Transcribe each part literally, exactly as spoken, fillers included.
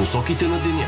Посоките на деня.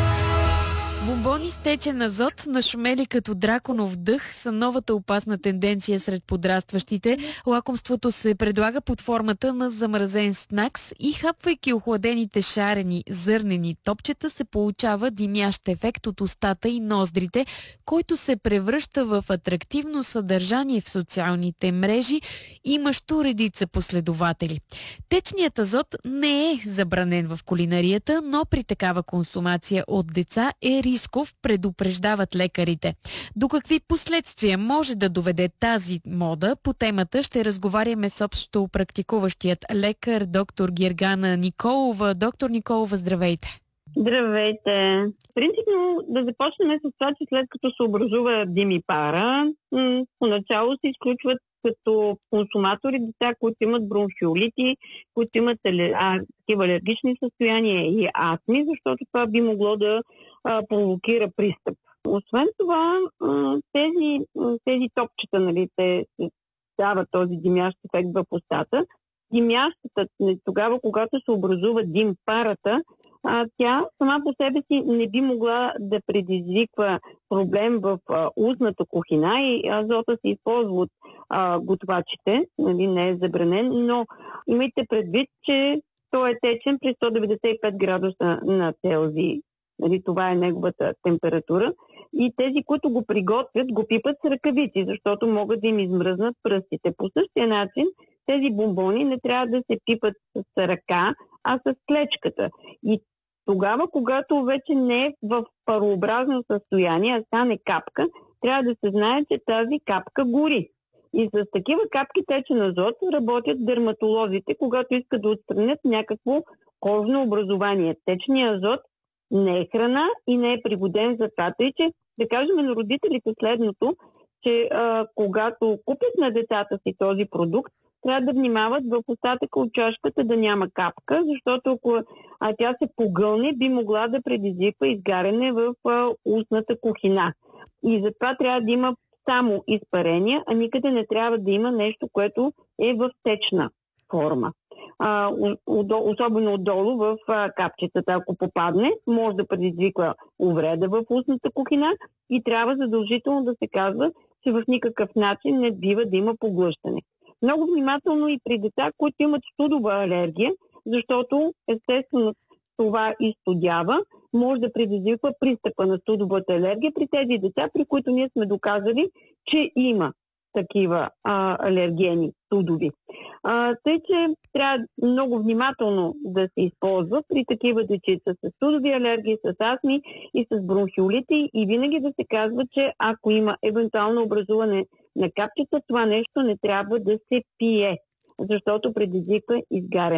Бомбони с течен азот, нашумели като драконов дъх, са новата опасна тенденция сред подрастващите. Лакомството се предлага под формата на замразен снакс и хапвайки охладените шарени зърнени топчета се получава димящ ефект от устата и ноздрите, който се превръща в атрактивно съдържание в социалните мрежи, имащо редица последователи. Течният азот не е забранен в кулинарията, но при такава консумация от деца е рисков, предупреждават лекарите. До какви последствия може да доведе тази мода? По темата ще разговаряме с общо практикуващият лекар доктор Гергана Николова. Доктор Николова, здравейте! Здравейте! Принципно да започнем с това, че след като се образува дим и пара, м- поначало се изключват като консуматори деца, които имат бронхиолити, които имат а, такива алергични състояния и астми, защото това би могло да а, провокира пристъп. Освен това, а, тези, тези топчета, нали, те дават този димящ ефект в устата. Димящата, тогава, когато се образува дим парата, а, тя сама по себе си не би могла да предизвиква проблем в а, устната кухина и азота се използва от а, готвачите, нали, не е забранен, но имайте предвид, че той е течен при сто деветдесет и пет градуса на Целзий. Нали, това е неговата температура. И тези, които го приготвят, го пипат с ръкавици, защото могат да им измръзнат пръстите. По същия начин тези бомбони не трябва да се пипат с ръка, а с клечката. И тогава, когато вече не е в парообразно състояние, а стане капка, трябва да се знае, че тази капка гори. И с такива капки течен азот работят дерматолозите, когато искат да отстранят някакво кожно образование. Течният азот не е храна и не е пригоден за това. Тъй, че да кажем на родителите следното, че а, когато купят на децата си този продукт, трябва да внимават в остатъка от чашката да няма капка, защото ако а тя се погълне, би могла да предизвиква изгаряне в а, устната кухина. И затова трябва да има само изпарения, а никъде не трябва да има нещо, което е в течна форма. А, особено отдолу в а, капчетата. Ако попадне, може да предизвиква увреда в устната кухина и трябва задължително да се казва, че в никакъв начин не бива да има поглъщане. Много внимателно и при деца, които имат студова алергия, защото естествено това изстудява, може да предизвиква пристъпа на студовата алергия при тези деца, при които ние сме доказали, че има такива а, алергени студови. А, тъй, че трябва много внимателно да се използва при такива дечица с студови алергии, с астми и с бронхиолити и винаги да се казва, че ако има евентуално образуване на капчета, това нещо не трябва да се пие, защото предизвиква изгаряне.